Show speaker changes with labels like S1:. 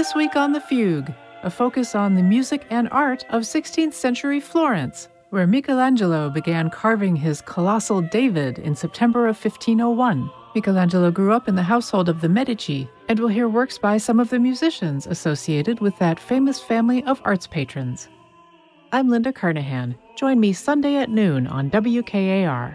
S1: This week on The Fugue, a focus on the music and art of 16th century Florence, where Michelangelo began carving his colossal David in September of 1501. Michelangelo grew up in the household of the Medici, and we'll hear works by some of the musicians associated with that famous family of arts patrons. I'm Linda Carnahan. Join me Sunday at noon on WKAR.